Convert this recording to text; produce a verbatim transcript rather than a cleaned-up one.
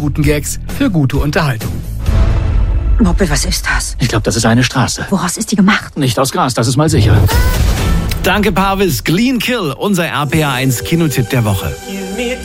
guten Gags für gute Unterhaltung. Moppel, was ist das? Ich glaube, das ist eine Straße. Woraus ist die gemacht? Nicht aus Gras, das ist mal sicher. Danke, Parvis. Clean Kill, unser R P R eins Kinotipp der Woche.